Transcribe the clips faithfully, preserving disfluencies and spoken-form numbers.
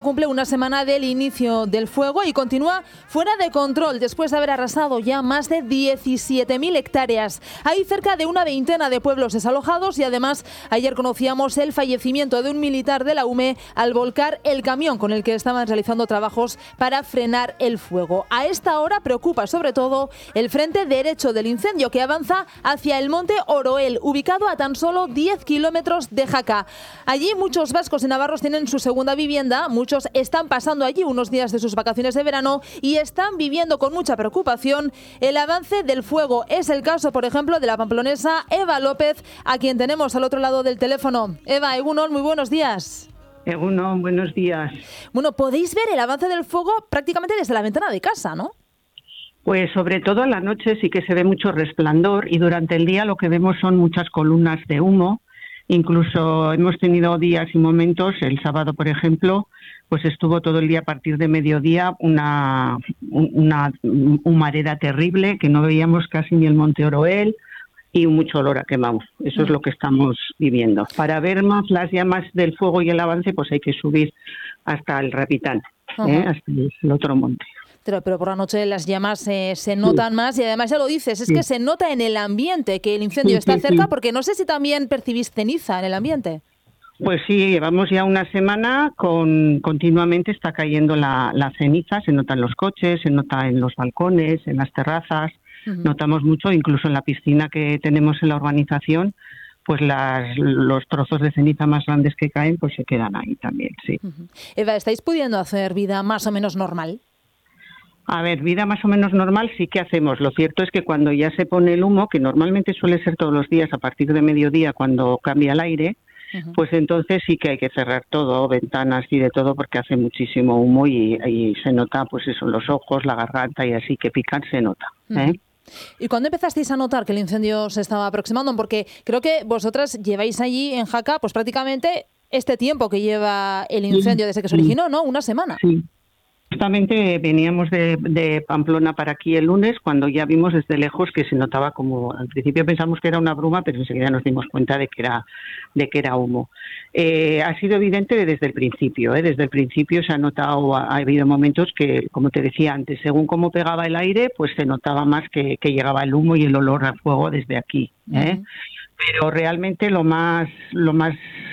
cumple una semana del inicio del fuego y continúa fuera de control después de haber arrasado ya más de diecisiete mil hectáreas. Hay cerca de una veintena de pueblos desalojados y además ayer conocíamos el fallecimiento de un militar de la U M E al volcar el camión con el que estaban realizando trabajos para frenar el fuego. A esta hora preocupa sobre todo el frente derecho del incendio que avanza hacia el monte Oroel, ubicado a tan solo diez kilómetros de Jaca. Allí muchos vascos y navarros tienen su segunda vivienda, muchos están pasando allí unos días de sus vacaciones de verano y están viviendo con mucha preocupación el avance del fuego. Es el caso, por ejemplo, de la pamplonesa Eva López, a quien tenemos al otro lado del teléfono. Eva, Egunon, muy buenos días. Egunon, buenos días. Bueno, podéis ver el avance del fuego prácticamente desde la ventana de casa, ¿no? Pues sobre todo en la noche sí que se ve mucho resplandor y durante el día lo que vemos son muchas columnas de humo. Incluso hemos tenido días y momentos, el sábado por ejemplo, pues estuvo todo el día a partir de mediodía una, una humareda terrible que no veíamos casi ni el monte Oroel y mucho olor a quemado. Eso es lo que estamos viviendo. Para ver más las llamas del fuego y el avance pues hay que subir hasta el Rapitán, ¿eh? Hasta el otro monte. Pero, pero por la noche las llamas eh, se notan sí. más y además ya lo dices, es sí. que se nota en el ambiente que el incendio sí, está sí, cerca sí. porque no sé si también percibís ceniza en el ambiente. Pues sí, llevamos ya una semana con continuamente está cayendo la, la ceniza, se nota en los coches, se nota en los balcones, en las terrazas, uh-huh. notamos mucho, incluso en la piscina que tenemos en la urbanización, pues las, los trozos de ceniza más grandes que caen pues se quedan ahí también, sí. Uh-huh. Eva, ¿estáis pudiendo hacer vida más o menos normal? A ver, vida más o menos normal sí que hacemos. Lo cierto es que cuando ya se pone el humo, que normalmente suele ser todos los días a partir de mediodía cuando cambia el aire, uh-huh. pues entonces sí que hay que cerrar todo, ventanas y de todo, porque hace muchísimo humo y, y se nota, pues eso, los ojos, la garganta y así que pican se nota, ¿eh? Uh-huh. ¿Y cuándo empezasteis a notar que el incendio se estaba aproximando? Porque creo que vosotras lleváis allí en Jaca, pues prácticamente este tiempo que lleva el incendio desde que se originó, ¿no? Una semana. Sí. Justamente veníamos de, de Pamplona para aquí el lunes cuando ya vimos desde lejos que se notaba como, al principio pensamos que era una bruma, pero enseguida nos dimos cuenta de que era, de que era humo. Eh, ha sido evidente desde el principio, ¿eh? Desde el principio se ha notado, ha, ha habido momentos que, como te decía antes, según cómo pegaba el aire, pues se notaba más que, que llegaba el humo y el olor a fuego desde aquí, ¿eh? Uh-huh. Pero realmente lo más, lo más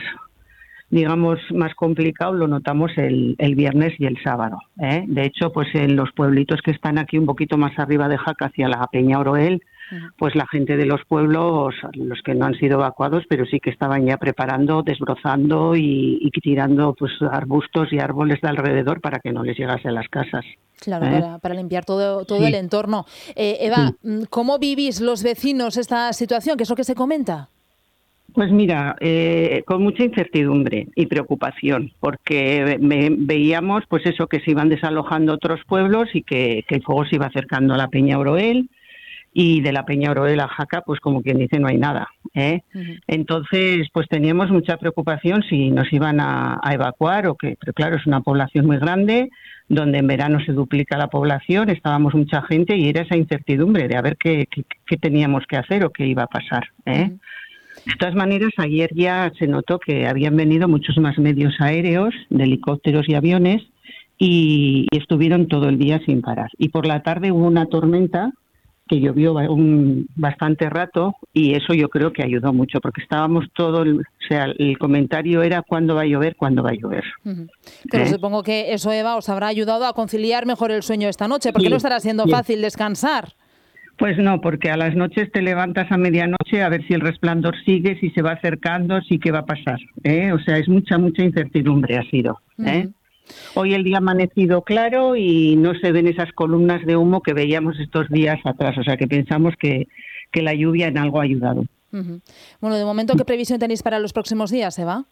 digamos, más complicado lo notamos el, el viernes y el sábado, ¿eh? De hecho, pues en los pueblitos que están aquí un poquito más arriba de Jaca, hacia la Peña Oroel, uh-huh. pues la gente de los pueblos, los que no han sido evacuados, pero sí que estaban ya preparando, desbrozando y, y tirando pues arbustos y árboles de alrededor para que no les llegase a las casas. Claro, ¿eh? para, para limpiar todo, todo sí. el entorno. Eh, Eva, sí. ¿cómo vivís los vecinos esta situación? ¿Qué es lo que se comenta? Pues mira, eh, con mucha incertidumbre y preocupación, porque me, veíamos pues eso que se iban desalojando otros pueblos y que, que el fuego se iba acercando a la Peña Oroel y de la Peña Oroel a Jaca, pues como quien dice, no hay nada, ¿eh? Uh-huh. Entonces, pues teníamos mucha preocupación si nos iban a, a evacuar o que, pero claro, es una población muy grande, donde en verano se duplica la población, estábamos mucha gente y era esa incertidumbre de a ver qué, qué, qué teníamos que hacer o qué iba a pasar, ¿eh? Uh-huh. De todas maneras, ayer ya se notó que habían venido muchos más medios aéreos, de helicópteros y aviones, y, y estuvieron todo el día sin parar. Y por la tarde hubo una tormenta que llovió un, bastante rato, y eso yo creo que ayudó mucho, porque estábamos todo, el, o sea, el comentario era ¿cuándo va a llover? ¿Cuándo va a llover? Uh-huh. Pero ¿Eh? Supongo que eso, Eva, os habrá ayudado a conciliar mejor el sueño esta noche, porque sí, no estará siendo sí. fácil descansar. Pues no, porque a las noches te levantas a medianoche a ver si el resplandor sigue, si se va acercando, si qué va a pasar, ¿eh? O sea, es mucha, mucha incertidumbre ha sido, ¿eh? Uh-huh. Hoy el día ha amanecido claro y no se ven esas columnas de humo que veíamos estos días atrás, o sea, que pensamos que, que la lluvia en algo ha ayudado. Uh-huh. Bueno, de momento, ¿qué previsión tenéis para los próximos días, Eva?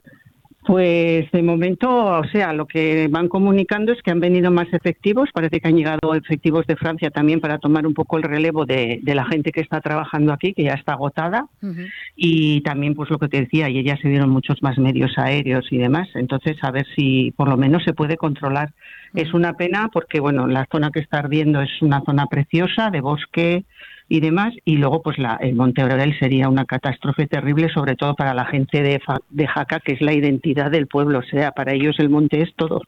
Pues de momento, o sea, lo que van comunicando es que han venido más efectivos, parece que han llegado efectivos de Francia también para tomar un poco el relevo de, de la gente que está trabajando aquí, que ya está agotada, uh-huh. y también pues lo que te decía, ayer ya se vieron muchos más medios aéreos y demás, entonces a ver si por lo menos se puede controlar. Uh-huh. Es una pena porque, bueno, la zona que está ardiendo es una zona preciosa, de bosque y demás, y luego pues la, el Monte Oroel sería una catástrofe terrible, sobre todo para la gente de, de Jaca, que es la identidad del pueblo, o sea, para ellos el monte es todo.